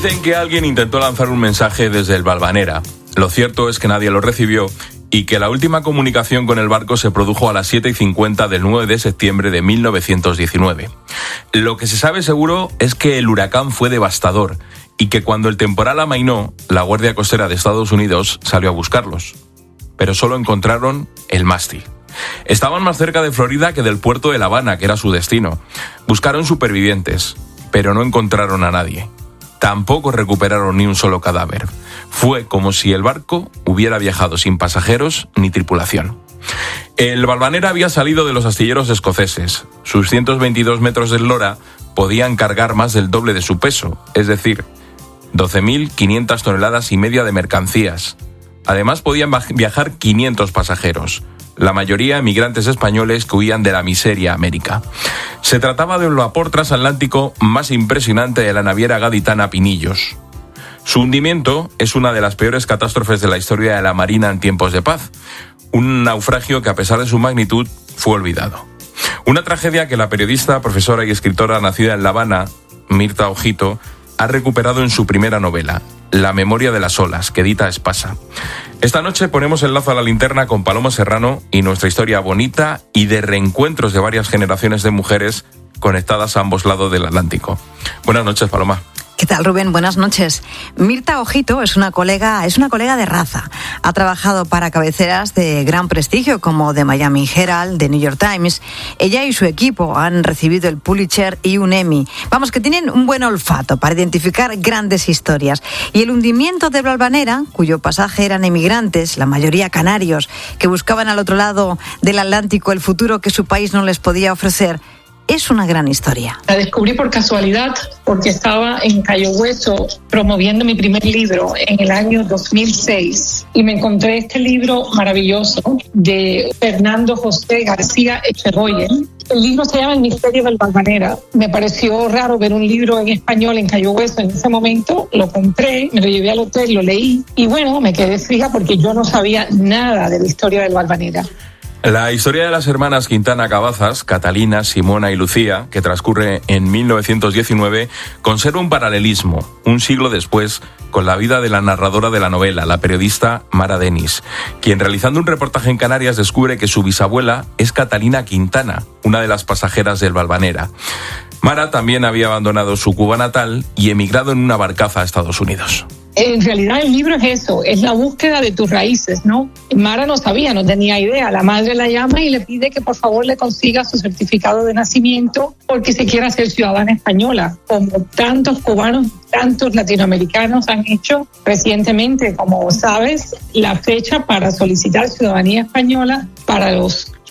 Dicen que alguien intentó lanzar un mensaje desde el Valvanera. Lo cierto es que nadie lo recibió y que la última comunicación con el barco se produjo a las 7:50 del 9 de septiembre de 1919. Lo que se sabe seguro es que el huracán fue devastador y que cuando el temporal amainó, la Guardia Costera de Estados Unidos salió a buscarlos. Pero solo encontraron el mástil. Estaban más cerca de Florida que del puerto de La Habana, que era su destino. Buscaron supervivientes, pero no encontraron a nadie. Tampoco recuperaron ni un solo cadáver. Fue como si el barco hubiera viajado sin pasajeros ni tripulación. El Valvanera había salido de los astilleros escoceses. Sus 122 metros de eslora podían cargar más del doble de su peso, es decir, 12.500 toneladas y media de mercancías. Además podían viajar 500 pasajeros, la mayoría emigrantes españoles que huían de la miseria a América. Se trataba del vapor transatlántico más impresionante de la naviera gaditana Pinillos. Su hundimiento es una de las peores catástrofes de la historia de la Marina en tiempos de paz. Un naufragio que, a pesar de su magnitud, fue olvidado. Una tragedia que la periodista, profesora y escritora nacida en La Habana, Mirta Ojito, ha recuperado en su primera novela, La memoria de las olas, que edita Espasa. Esta noche ponemos el lazo a la linterna con Paloma Serrano y nuestra historia bonita y de reencuentros de varias generaciones de mujeres conectadas a ambos lados del Atlántico. Buenas noches, Paloma. ¿Qué tal, Rubén? Buenas noches. Mirta Ojito es una colega de raza. Ha trabajado para cabeceras de gran prestigio como The Miami Herald, The New York Times. Ella y su equipo han recibido el Pulitzer y un Emmy. Vamos, que tienen un buen olfato para identificar grandes historias. Y el hundimiento de Valvanera, cuyo pasaje eran emigrantes, la mayoría canarios, que buscaban al otro lado del Atlántico el futuro que su país no les podía ofrecer, es una gran historia. La descubrí por casualidad porque estaba en Cayo Hueso promoviendo mi primer libro en el año 2006 y me encontré este libro maravilloso de Fernando José García Echegoyen. El libro se llama El misterio del Valvanera. Me pareció raro ver un libro en español en Cayo Hueso en ese momento. Lo compré, me lo llevé al hotel, lo leí y bueno, me quedé fija porque yo no sabía nada de la historia del Valvanera. La historia de las hermanas Quintana Cabazas, Catalina, Simona y Lucía, que transcurre en 1919, conserva un paralelismo, un siglo después, con la vida de la narradora de la novela, la periodista Mara Denis, quien realizando un reportaje en Canarias descubre que su bisabuela es Catalina Quintana, una de las pasajeras del Valvanera. Mara también había abandonado su Cuba natal y emigrado en una barcaza a Estados Unidos. En realidad el libro es eso, es la búsqueda de tus raíces, ¿no? Mara no sabía, no tenía idea. La madre la llama y le pide que por favor le consiga su certificado de nacimiento porque se quiere hacer ciudadana española, como tantos cubanos, tantos latinoamericanos han hecho recientemente. Como sabes, la fecha para solicitar ciudadanía española para los